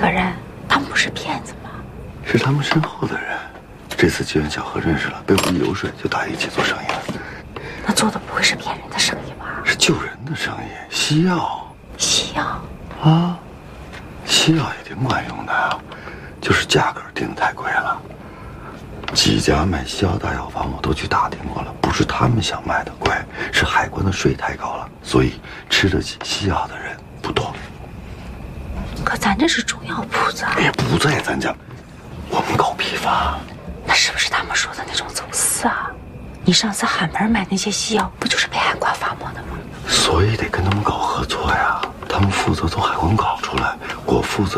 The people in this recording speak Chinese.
个人，他们不是骗子吗？ 是他们身后的人。这次机缘巧合认识了，被我一游说就答应一起做生意了。 那做的不会是骗人的生意吧？ 是救人的生意，西药。 西药啊，西药也挺管用的，就是价格定得太贵了。几家卖西药大药房我都去打听过了，不是他们想卖的贵，是海关的税太高了，所以吃得起西药的人不多。 可咱这是中药铺子啊。 也不在咱家，我们搞批发。 那是不是他们说的那种走私啊？你上次喊门买那些西药，不就是被海关罚没的吗？ 所以得跟他们搞合作呀，他们负责从海关搞出来，我负责